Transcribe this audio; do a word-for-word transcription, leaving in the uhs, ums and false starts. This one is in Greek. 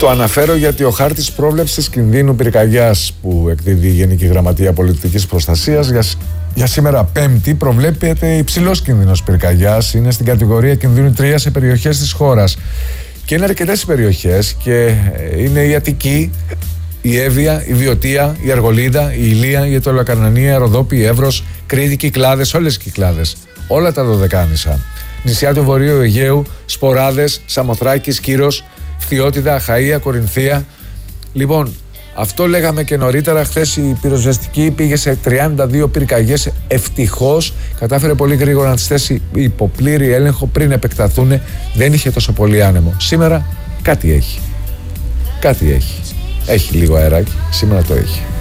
Το αναφέρω γιατί ο χάρτης πρόβλεψης κινδύνου πυρκαγιάς που εκδίδει η Γενική Γραμματεία Πολιτικής Προστασίας για, για σήμερα Πέμπτη προβλέπεται υψηλός κίνδυνος πυρκαγιάς. Είναι στην κατηγορία κινδύνου τρία σε περιοχές της χώρας. Και είναι αρκετές οι περιοχές και είναι η Αττική, η Εύβοια, η Βιωτία, η Αργολίδα, η Ηλία, η Αιτωλοκαρνανία, η Ροδόπη, η Εύρος, Κρήτη, Κυκλάδες, όλες οι Κυκλάδες. Όλα τα Δωδεκάνησα. Νησιά του Βορείου Αιγαίου, Σποράδες, Σαμοθράκης, Κύρος, Φθιώτιδα, Αχαΐα, Κορινθία. Λοιπόν, αυτό λέγαμε και νωρίτερα. Χθες η πυροσβεστική πήγε σε τριάντα δύο πυρκαγιές. Ευτυχώς κατάφερε πολύ γρήγορα να τις θέσει υπό πλήρη έλεγχο πριν επεκταθούν. Δεν είχε τόσο πολύ άνεμο. Σήμερα κάτι έχει. Κάτι έχει. Έχει λίγο αεράκι. Σήμερα το έχει.